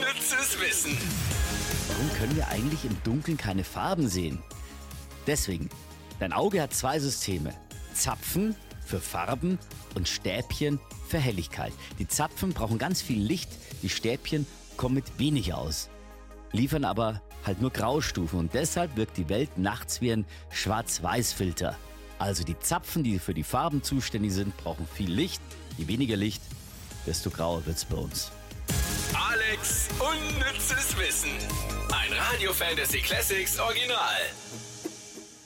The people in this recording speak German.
Unnützes Wissen. Warum können wir eigentlich im Dunkeln keine Farben sehen? Deswegen, dein Auge hat zwei Systeme. Zapfen für Farben und Stäbchen für Helligkeit. Die Zapfen brauchen ganz viel Licht, die Stäbchen kommen mit wenig aus, liefern aber halt nur Graustufen und deshalb wirkt die Welt nachts wie ein Schwarz-Weiß-Filter. Also die Zapfen, die für die Farben zuständig sind, brauchen viel Licht. Je weniger Licht, desto grauer wird's bei uns. Alex Unnützes Wissen. Ein Radio Fantasy Classics Original.